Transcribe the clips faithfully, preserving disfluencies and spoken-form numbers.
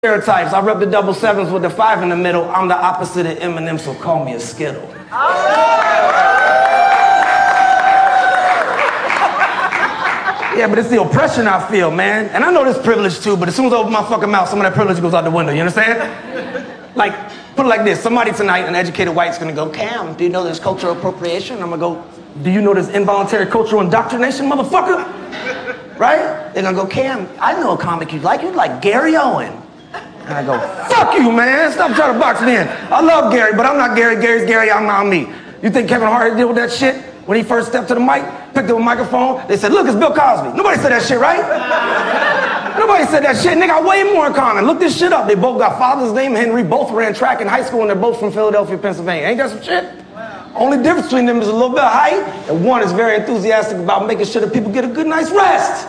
Stereotypes. I rep the double sevens with the five in the middle. I'm the opposite of Eminem, so call me a Skittle. Yeah, but it's the oppression I feel, man. And I know this privilege too, but as soon as I open my fucking mouth, some of that privilege goes out the window, you understand? Like, put it like this. Somebody tonight, an educated white's gonna go, Cam, do you know there's cultural appropriation? I'm gonna go, do you know there's involuntary cultural indoctrination, motherfucker? Right? They're gonna go, Cam, I know a comic you'd like. You'd like Gary Owen. And I go, fuck you, man. Stop trying to box me in. I love Gary, but I'm not Gary. Gary's Gary, I'm not me. You think Kevin Hart deal with that shit? When he first stepped to the mic, picked up a microphone, they said, look, it's Bill Cosby. Nobody said that shit, right? Nobody said that shit. And they got way more in common. Look this shit up. They both got father's name, Henry. Both ran track in high school, and they're both from Philadelphia, Pennsylvania. Ain't that some shit? Only difference between them is a little bit of height, and one is very enthusiastic about making sure that people get a good night's rest.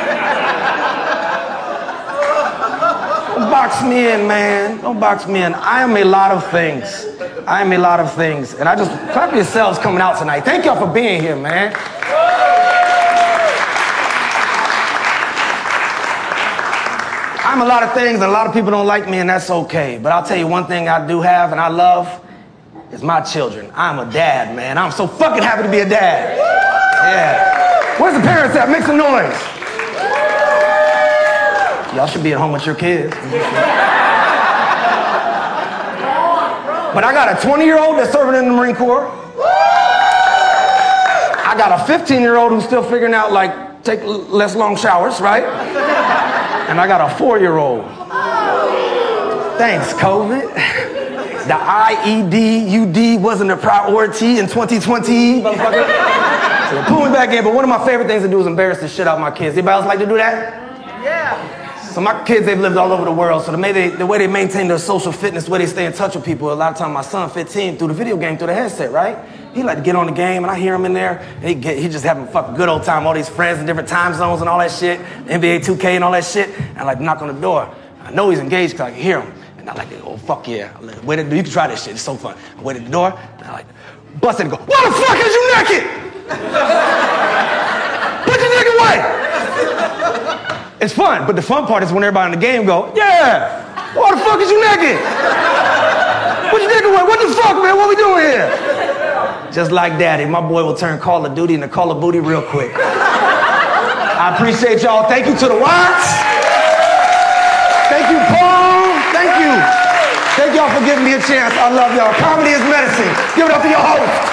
Don't box me in, man. Don't box me in. I am a lot of things. I am a lot of things. And I just, clap yourselves coming out tonight. Thank y'all for being here, man. I'm a lot of things, and a lot of people don't like me, and that's okay. But I'll tell you one thing I do have and I love is my children. I'm a dad, man. I'm so fucking happy to be a dad. Yeah. Where's the parents at? Make some noise. Y'all should be at home with your kids. But I got a twenty-year-old that's serving in the Marine Corps. I got a fifteen-year-old who's still figuring out, like, take less long showers, right? And I got a four-year-old. Thanks, COVID. The I E D U D wasn't a priority in twenty twenty, motherfucker. So they pulled me back in, but one of my favorite things to do is embarrass the shit out of my kids. Anybody else like to do that? Yeah. So my kids, they've lived all over the world, so the way they, the way they maintain their social fitness, the way they stay in touch with people, a lot of times my son, fifteen, through the video game, through the headset, right? He like to get on the game, and I hear him in there, and he, get, he just having a fucking good old time, all these friends in different time zones and all that shit, N B A two K and all that shit, and I like knock on the door. I know he's engaged because I can hear him. And I like, oh, fuck yeah. I like, wait a, you can try this shit, it's so fun. I wait at the door, and I like, bust it and go, why the fuck is you naked? Put your nigga away! It's fun, but the fun part is when everybody in the game go, yeah, why the fuck is you naked? Put your nigga away, what the fuck, man, what we doing here? Just like daddy, my boy will turn Call of Duty into Call of Booty real quick. I appreciate y'all, thank you to the Watts. Thank you, Paul. Thank you. Thank y'all for giving me a chance. I love y'all. Comedy is medicine. Give it up for your host.